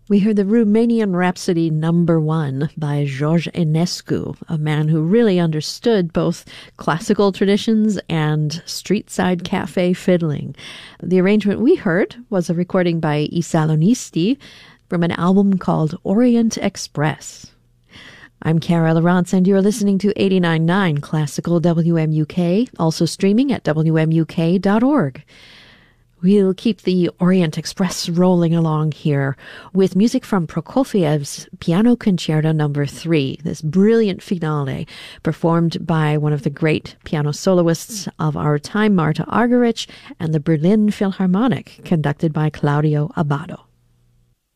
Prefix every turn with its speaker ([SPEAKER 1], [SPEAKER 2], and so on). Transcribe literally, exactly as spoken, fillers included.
[SPEAKER 1] We heard the Romanian Rhapsody Number One by George Enescu, a man who really understood both classical traditions and street-side cafe fiddling. The arrangement we heard was a recording by I Salonisti from an album called Orient Express. I'm Cara Lawrence, and you're listening to eighty-nine point nine Classical W M U K, also streaming at W M U K dot org. We'll keep the Orient Express rolling along here with music from Prokofiev's Piano Concerto Number Three, this brilliant finale performed by one of the great piano soloists of our time, Marta Argerich, and the Berlin Philharmonic, conducted by Claudio Abbado.